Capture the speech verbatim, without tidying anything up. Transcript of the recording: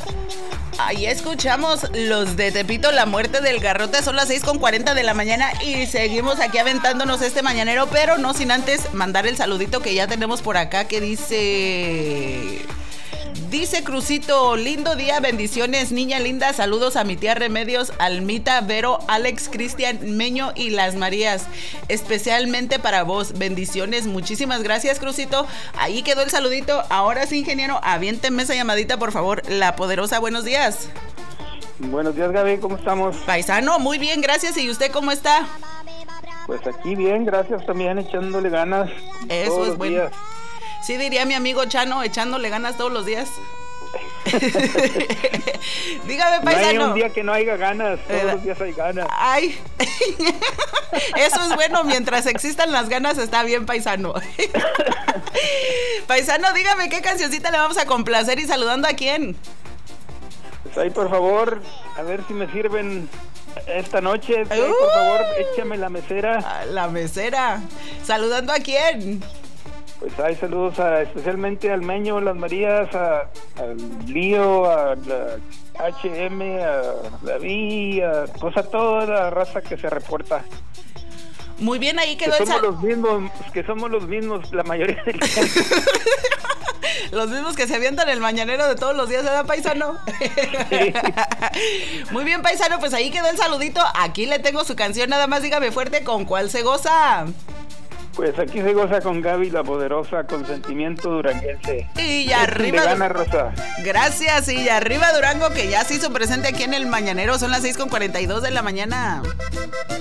Ahí escuchamos los de Tepito, la muerte del garrote. Son las seis con cuarenta de la mañana y seguimos aquí aventándonos este mañanero, pero no sin antes mandar el saludito que ya tenemos por acá, que dice... Dice Crucito, lindo día, bendiciones, niña linda, saludos a mi tía Remedios, Almita, Vero, Alex, Cristian, Meño y las Marías, especialmente para vos, bendiciones, muchísimas gracias, Crucito. Ahí quedó el saludito. Ahora sí, ingeniero, aviénteme esa llamadita, por favor. La Poderosa, buenos días. Buenos días, Gaby, ¿cómo estamos? Paisano, muy bien, gracias. ¿Y usted cómo está? Pues aquí bien, gracias, también echándole ganas. Eso es bueno. Días. Sí, diría mi amigo Chano, echándole ganas todos los días. Dígame, paisano. No hay un día que no haya ganas, todos eh, los días hay ganas. Ay, eso es bueno, mientras existan las ganas está bien, paisano. Paisano, dígame qué cancioncita le vamos a complacer y saludando a quién. Pues ahí, por favor, a ver si me sirven esta noche. Ahí, uh, por favor, échame la mesera. La mesera. ¿Saludando a quién? Pues hay saludos a, especialmente al Meño, las Marías, a, al Lío, a la H M, a David, a, pues a toda la raza que se reporta. Muy bien, ahí quedó que el somos sal... los mismos, que somos los mismos la mayoría del tiempo. Los mismos que se avientan el mañanero de todos los días, ¿verdad, paisano? Sí. Muy bien, paisano, pues ahí quedó el saludito. Aquí le tengo su canción, nada más dígame fuerte con cuál se goza. Pues aquí se goza con Gaby, la Poderosa, con sentimiento duranguense. Y ya arriba. Gana, Rosa. Gracias, y ya arriba Durango, que ya se hizo presente aquí en el mañanero. Son las seis con cuarenta y dos de la mañana.